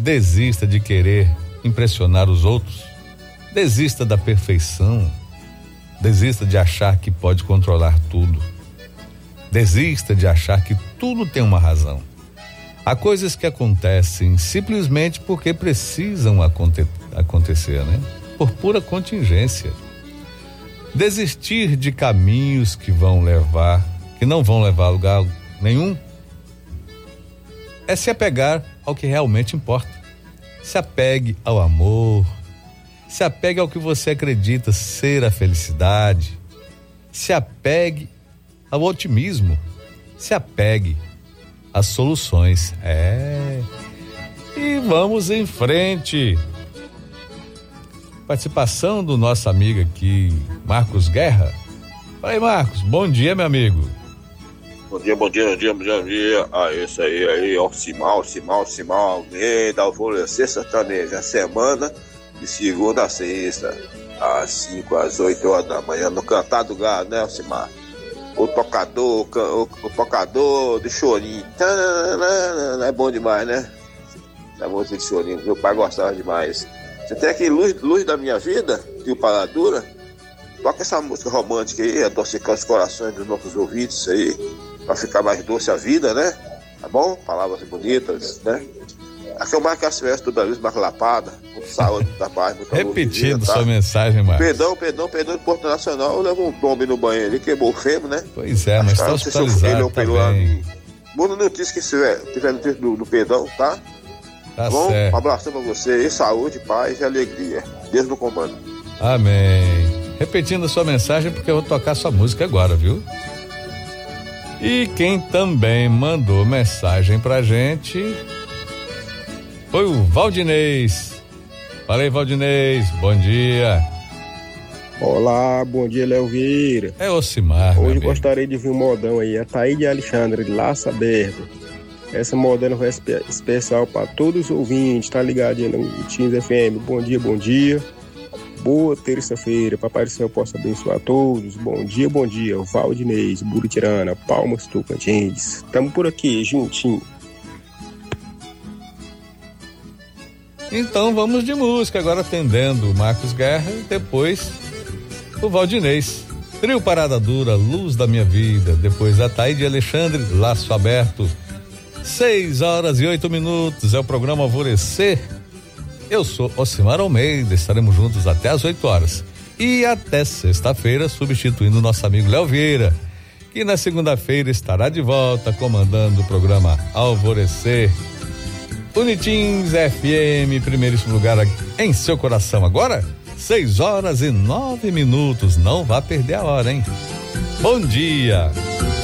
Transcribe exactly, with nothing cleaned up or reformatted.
Desista de querer impressionar os outros. Desista da perfeição. Desista de achar que pode controlar tudo. Desista de achar que tudo tem uma razão. Há coisas que acontecem simplesmente porque precisam aconte- acontecer, né? Por pura contingência. Desistir de caminhos que vão levar, que não vão levar a lugar nenhum, é se apegar ao que realmente importa. Se apegue ao amor, se apegue ao que você acredita ser a felicidade, se apegue ao otimismo, se apegue às soluções. É. E vamos em frente. Participação do nosso amigo aqui, Marcos Guerra. Fala aí, Marcos, bom dia, meu amigo. Bom dia, bom dia, bom dia, bom dia, bom dia. Ah, isso aí, aí, ó, Simal, Simal, Simal, alguém da Alvorecer Sertaneja, semana de segunda a sexta, às cinco, às oito horas da manhã, no Cantar do Gado, né, Alcimar? O tocador, o, o tocador de chorinho, é bom demais, né? É música de chorinho, meu pai gostava demais. Você tem aqui Luz, Luz da Minha Vida, de o Paradura, toca essa música romântica aí, adocicar os corações dos nossos ouvidos aí, pra ficar mais doce a vida, né? Tá bom? Palavras bonitas, né? Aqui é o Marcos Asfés, toda vez, Marcos Lapada, muita saúde, muita paz, muita luz. Repetindo sua mensagem, Marcos. Perdão, perdão, perdão, de Porto Nacional, levou um tombo no banheiro ali, queimou o fêmur, né? Pois é, mas tá hospitalizado, tá bem. Muda notícia que tiver, tiver notícia do, do perdão, tá? Tá bom? certo. Um abraço pra você, e saúde, paz e alegria. Deus no comando. Amém. Repetindo a sua mensagem, porque eu vou tocar sua música agora, viu? E quem também mandou mensagem pra gente foi o Valdinez. Fala aí, Valdinez, bom dia. Olá, bom dia, Léo Vieira. É Ocimar. Hoje gostaria de vir um modão aí, a Taíde Alexandre, de Laço Aberto. Essa modelo vai espe- especial para todos os ouvintes, tá ligadinho no Teams F M. Bom dia, bom dia. Boa terça-feira, Papai do Céu possa abençoar a todos. Bom dia, bom dia. Valdinez, Buritirana, Palmas, Tocantins. Tamo por aqui, juntinho. Então vamos de música, agora atendendo o Marcos Guerra e depois o Valdinez. Trio Parada Dura, Luz da Minha Vida, depois a Taíde Alexandre, Laço Aberto. Seis horas e oito minutos, é o programa Alvorecer. Eu sou Ocimar Almeida, estaremos juntos até as oito horas. E até sexta-feira, substituindo o nosso amigo Léo Vieira, que na segunda-feira estará de volta comandando o programa Alvorecer. Unitins F M, primeiríssimo lugar em seu coração. Agora, seis horas e nove minutos. Não vá perder a hora, hein? Bom dia!